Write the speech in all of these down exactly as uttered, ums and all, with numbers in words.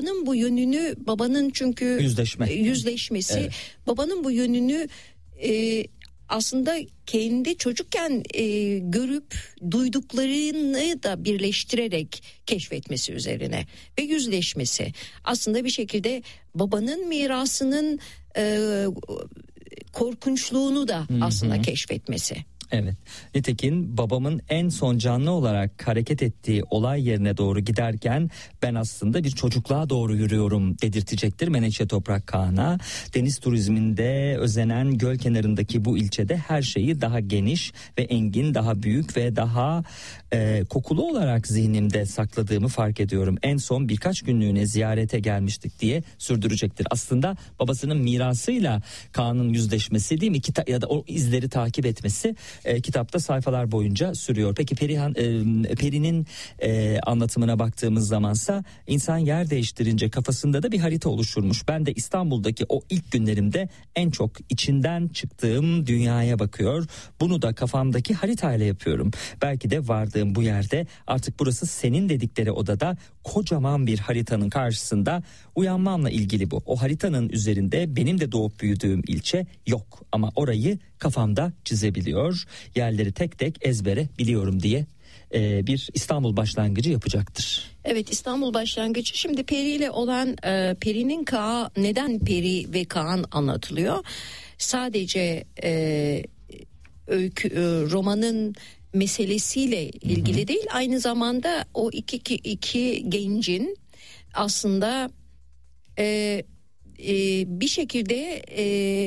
babanın bu yönünü, babanın çünkü yüzleşme yüzleşmesi, evet. babanın bu yönünü e, aslında kendi çocukken e, görüp duyduklarını da birleştirerek keşfetmesi üzerine ve yüzleşmesi. Aslında bir şekilde babanın mirasının e, korkunçluğunu da aslında hı hı. keşfetmesi. Evet. Nitekim babamın en son canlı olarak hareket ettiği olay yerine doğru giderken ben aslında bir çocukluğa doğru yürüyorum dedirtecektir Menekşe Toprak Kaan'a. Deniz turizminde özenen göl kenarındaki bu ilçede her şeyi daha geniş ve engin, daha büyük ve daha e, kokulu olarak zihnimde sakladığımı fark ediyorum. En son birkaç günlüğüne ziyarete gelmiştik diye sürdürecektir. Aslında babasının mirasıyla Kaan'ın yüzleşmesi değil mi? Kita- ya da o izleri takip etmesi E, kitapta sayfalar boyunca sürüyor. Peki Perihan, e, Peri'nin e, anlatımına baktığımız zamansa insan yer değiştirince kafasında da bir harita oluşturmuş. Ben de İstanbul'daki o ilk günlerimde en çok içinden çıktığım dünyaya bakıyor. Bunu da kafamdaki haritayla yapıyorum. Belki de vardığım bu yerde artık burası senin dedikleri odada kocaman bir haritanın karşısında uyanmamla ilgili bu. O haritanın üzerinde benim de doğup büyüdüğüm ilçe yok ama orayı kafamda çizebiliyor. Yerleri tek tek ezbere biliyorum diye e, bir İstanbul başlangıcı yapacaktır. Evet, İstanbul başlangıcı. Şimdi Peri ile olan e, Peri'nin Kaan, neden Peri ve Kaan anlatılıyor? Sadece e, öykü, e, romanın meselesiyle ilgili hı hı. değil, aynı zamanda o iki, iki, iki gencin aslında e, e, bir şekilde e,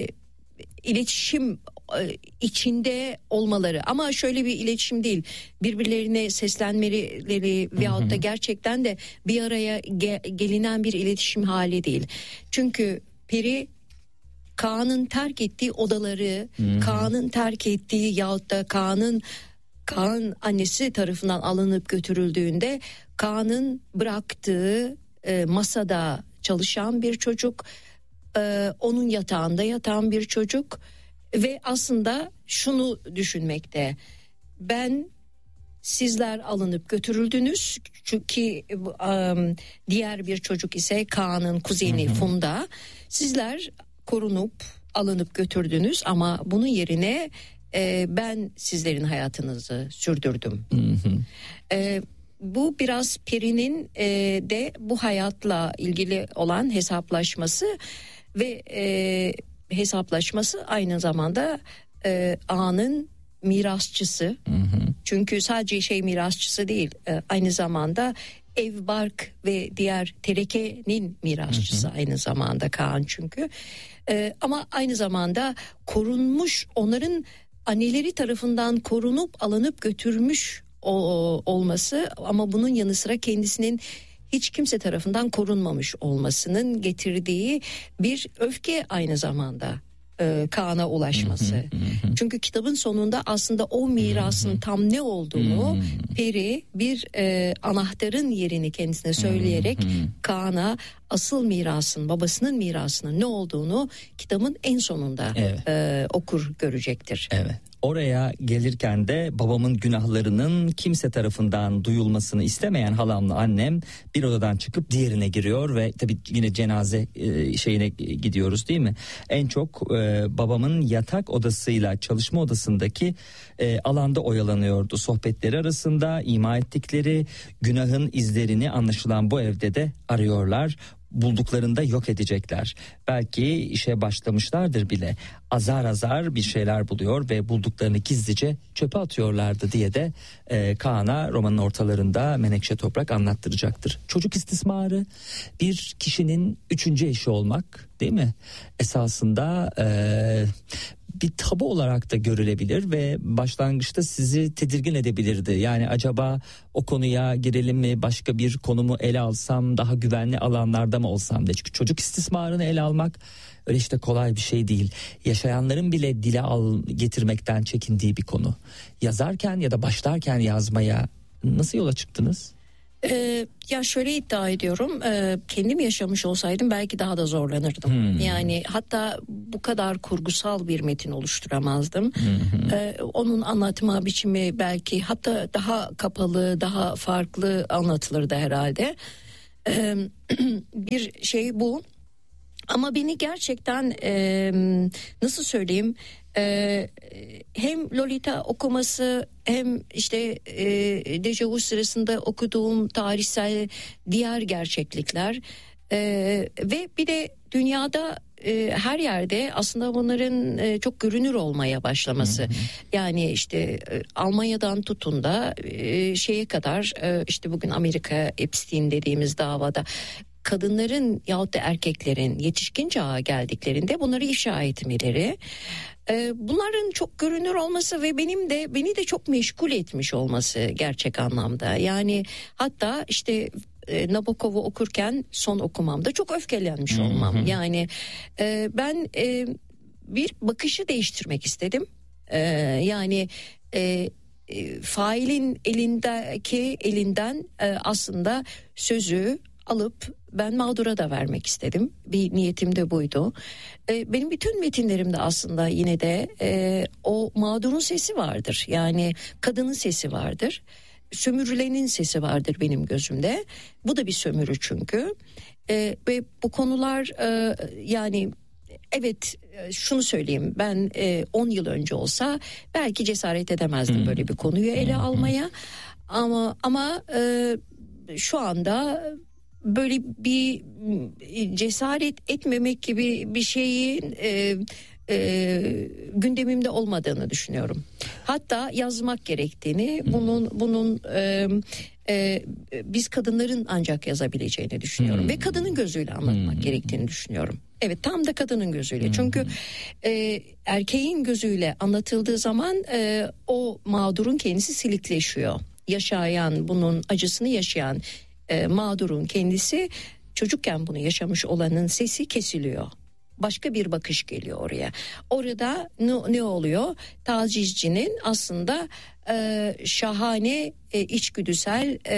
iletişim içinde olmaları, ama şöyle bir iletişim değil, birbirlerine seslenmeleri veyahut da gerçekten de bir araya ge- gelinen bir iletişim hali değil. Çünkü Peri Kaan'ın terk ettiği odaları, hı-hı. Kaan'ın terk ettiği yahut da Kaan'ın Kaan annesi tarafından alınıp götürüldüğünde Kaan'ın bıraktığı e, masada çalışan bir çocuk, e, onun yatağında yatan bir çocuk. Ve aslında şunu düşünmekte, ben sizler alınıp götürüldünüz çünkü um, diğer bir çocuk ise Kaan'ın kuzeni hı hı. Funda, sizler korunup alınıp götürdünüz ama bunun yerine e, ben sizlerin hayatınızı sürdürdüm. Hı hı. E, bu biraz Peri'nin e, de bu hayatla ilgili olan hesaplaşması ve e, hesaplaşması aynı zamanda e, ağanın mirasçısı. Hı hı. Çünkü sadece şey mirasçısı değil, e, aynı zamanda ev, bark ve diğer terekenin mirasçısı, hı hı. aynı zamanda Kaan çünkü. E, ama aynı zamanda korunmuş, onların anneleri tarafından korunup alınıp götürmüş o, o, olması, ama bunun yanı sıra kendisinin hiç kimse tarafından korunmamış olmasının getirdiği bir öfke aynı zamanda e, Kaan'a ulaşması. Hı hı hı. Çünkü kitabın sonunda aslında o mirasın hı hı. tam ne olduğunu hı hı. Peri bir e, anahtarın yerini kendisine söyleyerek hı hı. Kaan'a asıl mirasın, babasının mirasının ne olduğunu kitabın en sonunda evet. e, okur görecektir. Evet. Oraya gelirken de babamın günahlarının kimse tarafından duyulmasını istemeyen halamla annem bir odadan çıkıp diğerine giriyor ve tabii yine cenaze e, şeyine gidiyoruz değil mi? En çok e, babamın yatak odasıyla çalışma odasındaki e, alanda oyalanıyordu. Sohbetleri arasında ima ettikleri günahın izlerini anlaşılan bu evde de arıyorlar. Bulduklarında yok edecekler. Belki işe başlamışlardır bile. Azar azar bir şeyler buluyor ve bulduklarını gizlice çöpe atıyorlardı diye de e, Kaan'a romanın ortalarında Menekşe Toprak anlattıracaktır. Çocuk istismarı bir kişinin üçüncü eşi olmak değil mi? Esasında e, bir tabu olarak da görülebilir ve başlangıçta sizi tedirgin edebilirdi. Yani acaba o konuya girelim mi, başka bir konumu ele alsam, daha güvenli alanlarda mı olsam diye. Çünkü çocuk istismarını ele almak öyle işte kolay bir şey değil. Yaşayanların bile dile al getirmekten çekindiği bir konu. Yazarken ya da başlarken yazmaya nasıl yola çıktınız? Ee, ya şöyle iddia ediyorum, e, kendim yaşamış olsaydım belki daha da zorlanırdım. Hmm. Yani hatta bu kadar kurgusal bir metin oluşturamazdım. Hmm. Ee, onun anlatma biçimi belki hatta daha kapalı, daha farklı anlatılırdı herhalde. e, bir şey bu. Ama beni gerçekten e, nasıl söyleyeyim, e, hem Lolita okuması hem işte e, dejavu sırasında okuduğum tarihsel diğer gerçeklikler e, ve bir de dünyada e, her yerde aslında bunların e, çok görünür olmaya başlaması. Hı hı. Yani işte e, Almanya'dan tutun da e, şeye kadar e, işte bugün Amerika Epstein dediğimiz davada kadınların yahut da erkeklerin yetişkin çağa geldiklerinde bunları ifşa etmeleri, e, bunların çok görünür olması ve benim de beni de çok meşgul etmiş olması gerçek anlamda. Yani hatta işte e, Nabokov'u okurken son okumamda çok öfkelenmiş olmam. Hı hı. Yani e, ben e, bir bakışı değiştirmek istedim. E, yani e, e, failin elindeki elinden e, aslında sözü alıp ben mağdura da vermek istedim. Bir niyetim de buydu. E, benim bütün metinlerimde aslında yine de e, o mağdurun sesi vardır. Yani kadının sesi vardır. Sömürülenin sesi vardır benim gözümde. Bu da bir sömürü çünkü. E, ve bu konular e, yani evet, şunu söyleyeyim, ben on yıl önce olsa belki cesaret edemezdim hmm. böyle bir konuyu ele hmm. almaya. Ama ama e, şu anda böyle bir cesaret etmemek gibi bir şeyin e, e, gündemimde olmadığını düşünüyorum. Hatta yazmak gerektiğini, bunun bunun e, e, biz kadınların ancak yazabileceğini düşünüyorum. Hmm. Ve kadının gözüyle anlatmak hmm. gerektiğini düşünüyorum. Evet, tam da kadının gözüyle. Hmm. Çünkü e, erkeğin gözüyle anlatıldığı zaman e, o mağdurun kendisi silikleşiyor. Yaşayan, bunun acısını yaşayan E, mağdurun kendisi, çocukken bunu yaşamış olanın sesi kesiliyor. Başka bir bakış geliyor oraya. Orada ne, ne oluyor? Tacizcinin aslında e, şahane e, içgüdüsel e,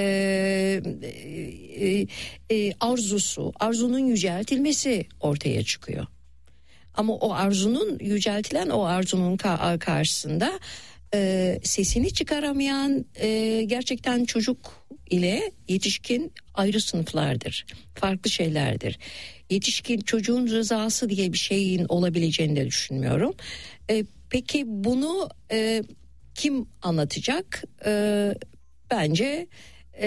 e, e, arzusu, arzunun yüceltilmesi ortaya çıkıyor. Ama o arzunun yüceltilen o arzunun ka- karşısında e, sesini çıkaramayan e, gerçekten çocuk ile yetişkin ayrı sınıflardır. Farklı şeylerdir. Yetişkin, çocuğun rızası diye bir şeyin olabileceğini de düşünmüyorum. E, peki bunu e, kim anlatacak? E, bence e,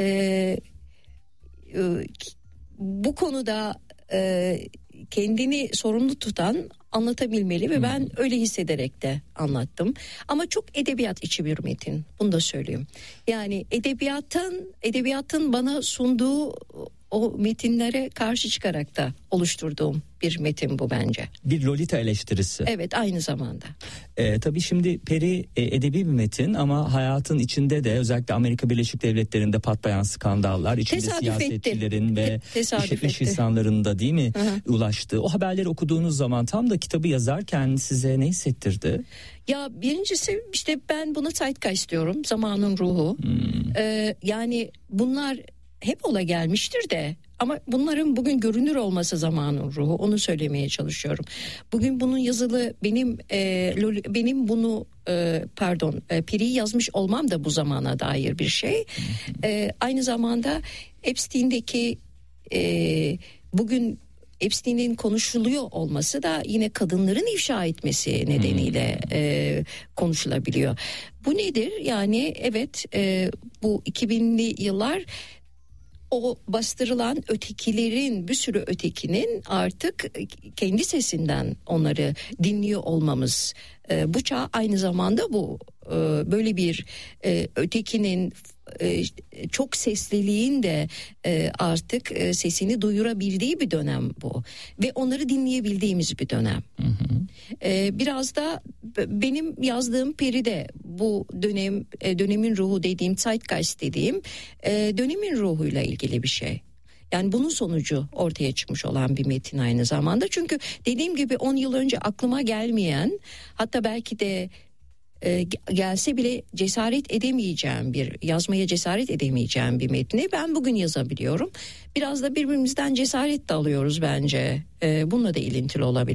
e, bu konuda e, kendini sorumlu tutan anlatabilmeli ve hmm. ben öyle hissederek de anlattım. Ama çok edebiyat içi bir metin. Bunu da söyleyeyim. Yani edebiyatın edebiyatın bana sunduğu o metinlere karşı çıkarak da oluşturduğum bir metin bu bence. Bir Lolita eleştirisi. Evet, aynı zamanda. Ee, tabii şimdi Peri e, edebi bir metin ama hayatın içinde de özellikle Amerika Birleşik Devletleri'nde patlayan skandallar, içinde tesadüf siyasetçilerin etti. ve iş, iş insanların da değil mi Hı-hı. ulaştığı. O haberleri okuduğunuz zaman tam da kitabı yazarken size ne hissettirdi? Ya birincisi işte ben buna Zeitgeist diyorum, zamanın ruhu. Hmm. Ee, yani bunlar hep ola gelmiştir de ama bunların bugün görünür olması zamanın ruhu, onu söylemeye çalışıyorum. Bugün bunun yazılı benim e, benim bunu e, pardon e, Peri'yi yazmış olmam da bu zamana dair bir şey. E, aynı zamanda Epstein'deki e, bugün Epstein'in konuşuluyor olması da yine kadınların ifşa etmesi nedeniyle e, konuşulabiliyor. Bu nedir? Yani evet, e, bu iki binli yıllar o bastırılan ötekilerin, bir sürü ötekinin artık kendi sesinden onları dinliyor olmamız. E, bu çağ aynı zamanda bu e, böyle bir e, ötekinin e, çok sesliliğin de e, artık e, sesini duyurabildiği bir dönem bu. Ve onları dinleyebildiğimiz bir dönem. Hı hı. E, biraz da benim yazdığım Peri de bu dönem e, dönemin ruhu dediğim, Zeitgeist dediğim e, dönemin ruhuyla ilgili bir şey. Yani bunun sonucu ortaya çıkmış olan bir metin aynı zamanda. Çünkü dediğim gibi on yıl önce aklıma gelmeyen, hatta belki de e, gelse bile cesaret edemeyeceğim bir, yazmaya cesaret edemeyeceğim bir metni ben bugün yazabiliyorum. Biraz da birbirimizden cesaret de alıyoruz bence. E, bununla da ilintili olabilir.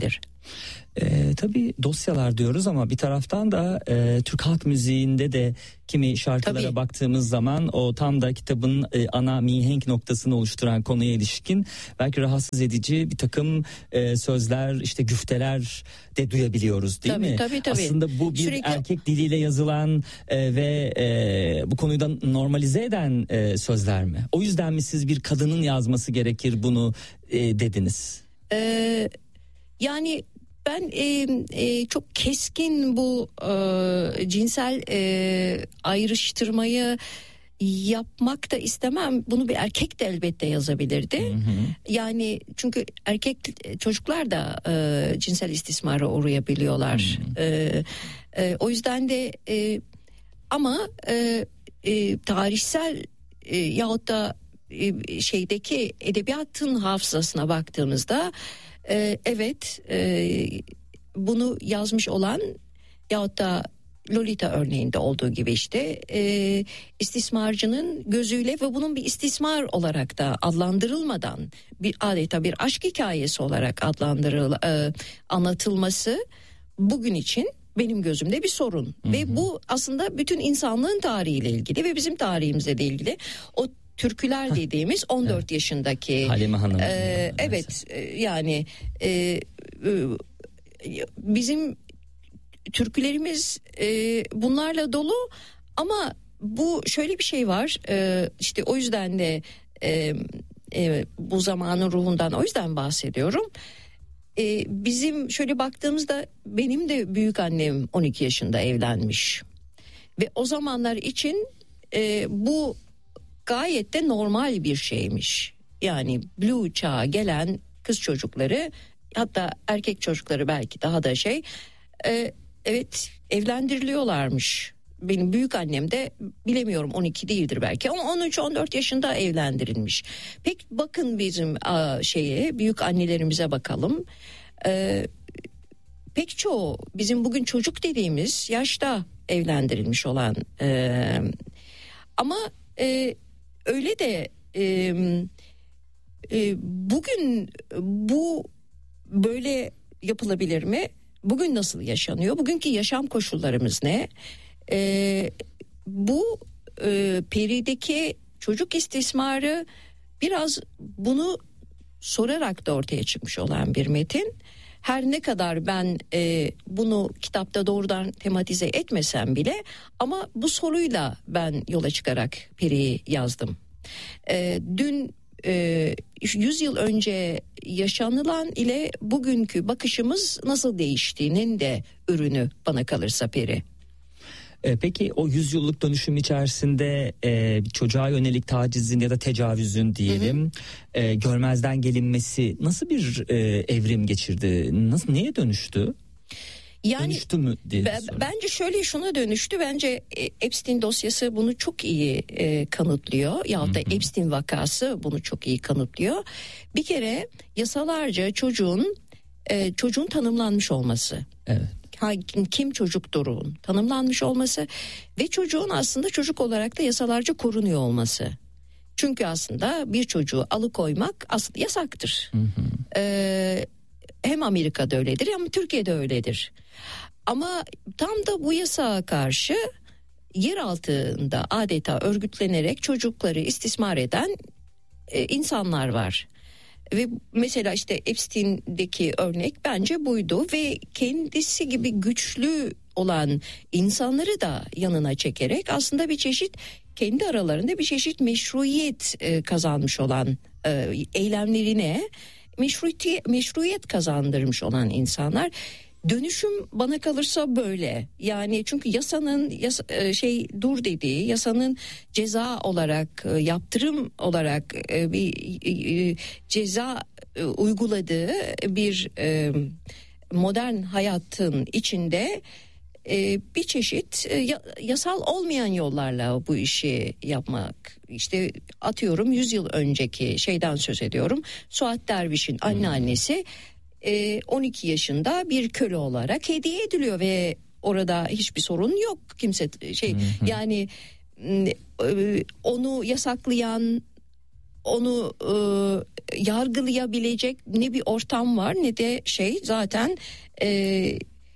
E, tabii dosyalar diyoruz ama bir taraftan da e, Türk halk müziğinde de kimi şarkılara tabii baktığımız zaman o tam da kitabın e, ana mihenk noktasını oluşturan konuya ilişkin belki rahatsız edici bir takım e, sözler, işte güfteler de duyabiliyoruz, değil tabii, mi? Tabii, tabii. Aslında bu bir Sürekli... erkek diliyle yazılan e, ve e, bu konuyu da normalize eden e, sözler mi? O yüzden mi siz bir kadının yazması gerekir bunu e, dediniz? Ee, yani ben e, e, çok keskin bu e, cinsel e, ayrıştırmayı yapmak da istemem. Bunu bir erkek de elbette yazabilirdi. Hı hı. Yani çünkü erkek çocuklar da e, cinsel istismara uğrayabiliyorlar. E, e, o yüzden de e, ama e, e, tarihsel e, yahut da e, şeydeki edebiyatın hafızasına baktığımızda e, evet e, bunu yazmış olan yahut da Lolita örneğinde olduğu gibi işte e, istismarcının gözüyle ve bunun bir istismar olarak da adlandırılmadan bir adeta bir aşk hikayesi olarak adlandırıl e, anlatılması bugün için benim gözümde bir sorun. Hı hı. Ve bu aslında bütün insanlığın tarihiyle ilgili ve bizim tarihimizle de ilgili. O türküler dediğimiz on dört evet. yaşındaki Halime Hanım. E, evet e, yani e, e, bizim türkülerimiz e, bunlarla dolu ama bu şöyle bir şey var e, işte o yüzden de e, e, bu zamanın ruhundan o yüzden bahsediyorum. E, bizim şöyle baktığımızda benim de büyük annem on iki yaşında evlenmiş ve o zamanlar için e, bu gayet de normal bir şeymiş. Yani Blue çağa gelen kız çocukları hatta erkek çocukları belki daha da şey e, evet evlendiriliyorlarmış. Benim büyük annem de bilemiyorum on iki değildir belki ama on üç on dört yaşında evlendirilmiş. Peki bakın bizim a, şeye büyük annelerimize bakalım. Ee, pek çoğu bizim bugün çocuk dediğimiz yaşta evlendirilmiş olan e, ama e, öyle de e, e, bugün bu böyle yapılabilir mi? Bugün nasıl yaşanıyor? Bugünkü yaşam koşullarımız ne? Ee, bu e, perideki çocuk istismarı biraz bunu sorarak da ortaya çıkmış olan bir metin. Her ne kadar ben e, bunu kitapta doğrudan tematize etmesem bile ama bu soruyla ben yola çıkarak Peri'yi yazdım. E, dün e, yüz yıl önce yaşanılan ile bugünkü bakışımız nasıl değiştiğinin de ürünü bana kalırsa Peri. Peki o yüzyıllık dönüşüm içerisinde e, çocuğa yönelik tacizin ya da tecavüzün diyelim hı hı. E, görmezden gelinmesi nasıl bir e, evrim geçirdi? Nasıl, neye dönüştü? Yani dönüştü mü diye b- bence şöyle şuna dönüştü. Bence Epstein dosyası bunu çok iyi e, kanıtlıyor. Yahut da hı hı. Epstein vakası bunu çok iyi kanıtlıyor. Bir kere yasalarca çocuğun e, çocuğun tanımlanmış olması. Evet. Kim çocukturun tanımlanmış olması ve çocuğun aslında çocuk olarak da yasalarca korunuyor olması. Çünkü aslında bir çocuğu alıkoymak aslında yasaktır. Hı hı. Ee, hem Amerika'da öyledir hem Türkiye'de öyledir. Ama tam da bu yasağa karşı yer altında adeta örgütlenerek çocukları istismar eden e, insanlar var. Ve mesela işte Epstein'deki örnek bence buydu ve kendisi gibi güçlü olan insanları da yanına çekerek aslında bir çeşit kendi aralarında bir çeşit meşruiyet e, kazanmış olan e, eylemlerine meşruiyet, meşruiyet kazandırmış olan insanlar. Dönüşüm bana kalırsa böyle. Yani çünkü yasanın yasa, şey dur dediği, yasanın ceza olarak, yaptırım olarak bir ceza uyguladığı bir modern hayatın içinde bir çeşit yasal olmayan yollarla bu işi yapmak. İşte atıyorum yüz yıl önceki şeyden söz ediyorum. Suat Derviş'in anneannesi on iki yaşında bir köle olarak hediye ediliyor ve orada hiçbir sorun yok. Kimse şey hı hı. yani onu yasaklayan onu e, yargılayabilecek ne bir ortam var ne de şey zaten e,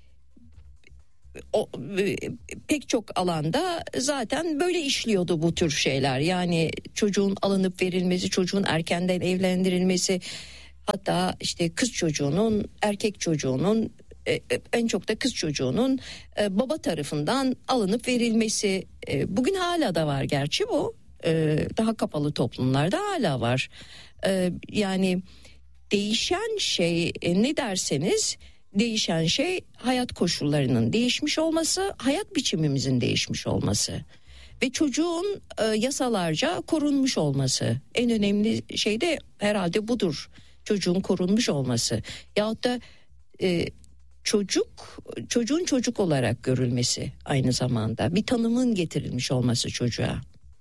o, e, pek çok alanda zaten böyle işliyordu bu tür şeyler. Yani çocuğun alınıp verilmesi, çocuğun erkenden evlendirilmesi, hatta işte kız çocuğunun, erkek çocuğunun, e, en çok da kız çocuğunun e, baba tarafından alınıp verilmesi. E, bugün hala da var gerçi bu. E, daha kapalı toplumlarda hala var. E, yani değişen şey e, ne derseniz değişen şey hayat koşullarının değişmiş olması, hayat biçimimizin değişmiş olması ve çocuğun e, yasalarca korunmuş olması. En önemli şey de herhalde budur. Çocuğun korunmuş olması yahut da e, çocuk çocuğun çocuk olarak görülmesi, aynı zamanda bir tanımın getirilmiş olması çocuğa.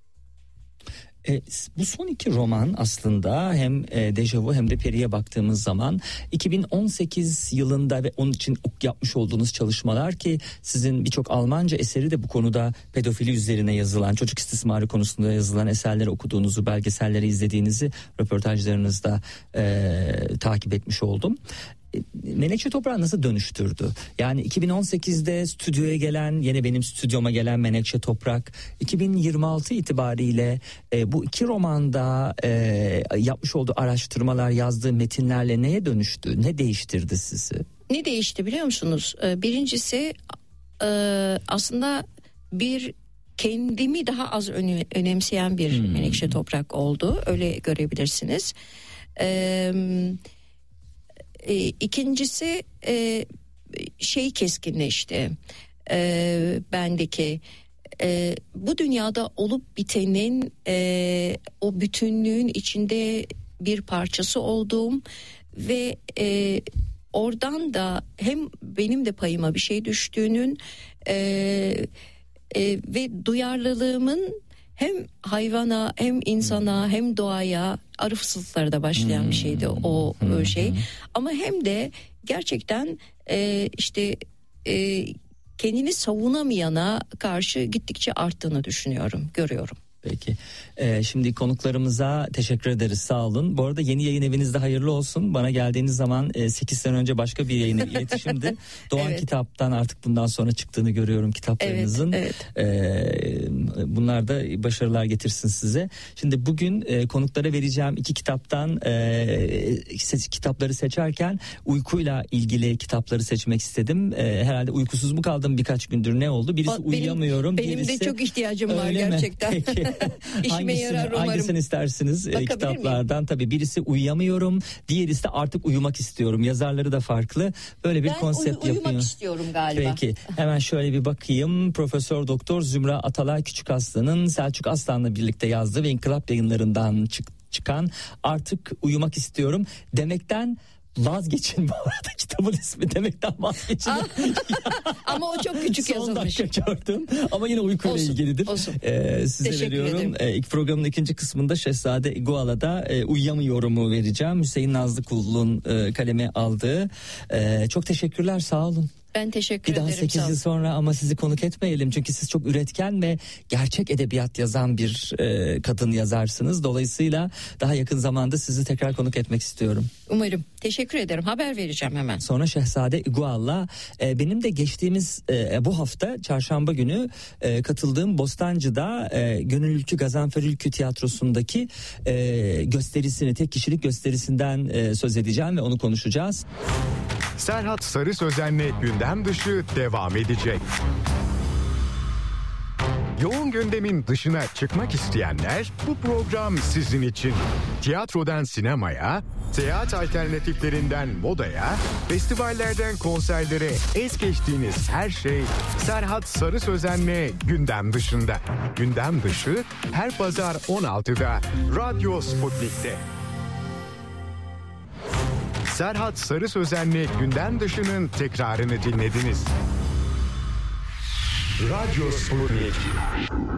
E, bu son iki roman aslında hem e, Dejavu hem de Peri'ye baktığımız zaman iki bin on sekiz yılında ve onun için yapmış olduğunuz çalışmalar, ki sizin birçok Almanca eseri de bu konuda pedofili üzerine yazılan, çocuk istismarı konusunda yazılan eserleri okuduğunuzu, belgeselleri izlediğinizi röportajlarınızda e, takip etmiş oldum. Menekşe Toprağı nasıl dönüştürdü? Yani iki bin on sekizde stüdyoya gelen, yine benim stüdyoma gelen Menekşe Toprak iki bin yirmi altı itibariyle e, bu iki romanda e, yapmış olduğu araştırmalar, yazdığı metinlerle neye dönüştü? Ne değiştirdi sizi? Ne değişti biliyor musunuz? Birincisi e, aslında bir kendimi daha az önemseyen bir hmm. Menekşe Toprak oldu. Öyle görebilirsiniz. Evet. E, ikincisi e, şey keskinleşti e, bendeki e, bu dünyada olup bitenin e, o bütünlüğün içinde bir parçası olduğum ve e, oradan da hem benim de payıma bir şey düştüğünün e, e, ve duyarlılığımın hem hayvana hem insana hem doğaya, arı fısıltıları başlayan hmm. bir şeydi o hmm. şey. Ama hem de gerçekten e, işte e, kendini savunamayana karşı gittikçe arttığını düşünüyorum, görüyorum. Peki. Ee, şimdi konuklarımıza teşekkür ederiz. Sağ olun. Bu arada yeni yayın evinizde hayırlı olsun. Bana geldiğiniz zaman e, sekiz sene önce başka bir yayın iletişimdi. Doğan evet. Kitap'tan artık bundan sonra çıktığını görüyorum kitaplarınızın. Evet, evet. Ee, bunlar da başarılar getirsin size. Şimdi bugün e, konuklara vereceğim iki kitaptan e, ses, kitapları seçerken uykuyla ilgili kitapları seçmek istedim. E, herhalde uykusuz mu kaldım birkaç gündür, ne oldu? Birisi benim, uyuyamıyorum. Benim birisi... de çok ihtiyacım var gerçekten. Peki. İşime yarar umarım. Hangisini istersiniz e, kitaplardan? Miyim? Tabii birisi uyuyamıyorum, diğerisi de artık uyumak istiyorum. Yazarları da farklı. Böyle bir ben konsept uy- yapıyor. Ben uyumak istiyorum galiba. Peki. Hemen şöyle bir bakayım. Profesör Doktor Zümra Atalay Küçükaslan'ın Selçuk Aslan'la birlikte yazdığı ve İnkılap Yayınları'ndan çık- çıkan Artık Uyumak İstiyorum demekten vazgeçin. Bu arada kitabın ismi demekten vazgeçin. Ama o çok küçük son yazılmış. Son dakika gördüm ama yine uykuyla olsun, ilgilidir. Olsun. Ee, size Teşekkür veriyorum. Ee, ilk programın ikinci kısmında Şehzade Iguala'da e, uyuyamıyorumu vereceğim. Hüseyin Nazlı Kullu'nun e, kaleme aldığı. E, çok teşekkürler, sağ olun. Ben teşekkür bir ederim. Bir daha sekiz yıl sonra ama sizi konuk etmeyelim. Çünkü siz çok üretken ve gerçek edebiyat yazan bir e, kadın yazarsınız. Dolayısıyla daha yakın zamanda sizi tekrar konuk etmek istiyorum. Umarım. Teşekkür ederim. Haber vereceğim hemen. Sonra Şehzade Igual'la e, benim de geçtiğimiz e, bu hafta çarşamba günü e, katıldığım Bostancı'da e, Gönül Ülkü Gazanfer Ülkü Tiyatrosu'ndaki e, gösterisini, tek kişilik gösterisinden e, söz edeceğim ve onu konuşacağız. Serhat Sarı Sözen'le gündem dışı devam edecek. Yoğun gündemin dışına çıkmak isteyenler, bu program sizin için. Tiyatrodan sinemaya, seyahat alternatiflerinden modaya, festivallerden konserlere es geçtiğiniz her şey Serhat Sarı Sözen'le gündem dışında. Gündem dışı her pazar on altıda Radyo Sputnik'te. Serhat Sarı Sözen'le gündem dışının tekrarını dinlediniz. Radyo Sputnik.